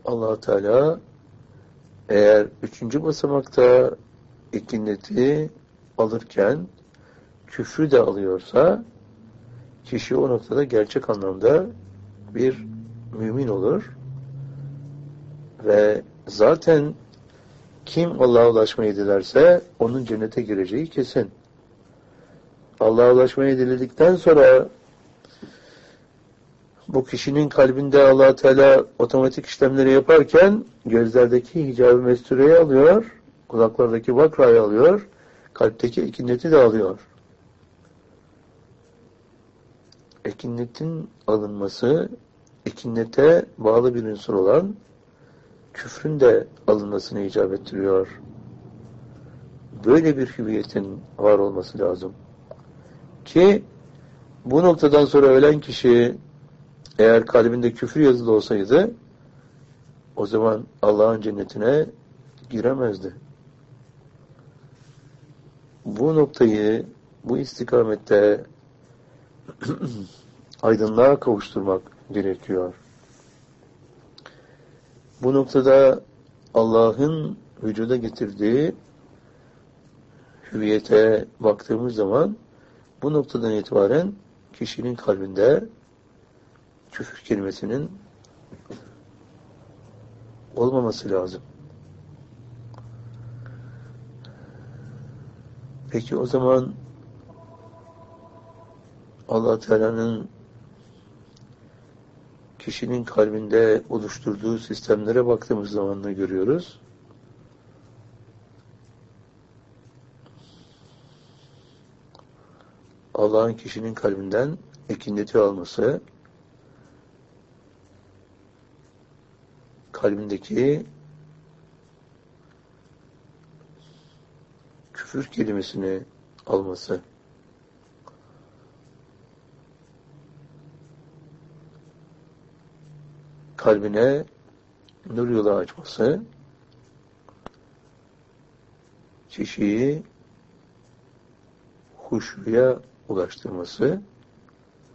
Allah Teala eğer üçüncü basamakta ikinneti alırken küfrü de alıyorsa kişi o noktada gerçek anlamda bir mümin olur ve zaten kim Allah'a ulaşmayı dilerse onun cennete gireceği kesin. Allah'a ulaşmayı diledikten sonra bu kişinin kalbinde Allah Teala otomatik işlemleri yaparken gözlerdeki hicab-ı mestureyi alıyor, kulaklardaki vakrayı alıyor, kalpteki ekinneti de alıyor. Ekinnetin alınması, ekinnete bağlı bir unsur olan küfrün de alınmasını icap ettiriyor. Böyle bir hüviyetin var olması lazım. Ki bu noktadan sonra ölen kişi eğer kalbinde küfür yazılı olsaydı o zaman Allah'ın cennetine giremezdi. Bu noktayı bu istikamette aydınlığa kavuşturmak gerekiyor. Bu noktada Allah'ın vücuda getirdiği hüviyete baktığımız zaman bu noktadan itibaren kişinin kalbinde küfür kelimesinin olmaması lazım. Peki o zaman Allah Teala'nın kişinin kalbinde oluşturduğu sistemlere baktığımız zaman ne görüyoruz? Allah'ın kişinin kalbinden ekinneti alması, kalbindeki küfür kelimesini alması, kalbine nur yolu açması, kişiyi huşuya ulaştırması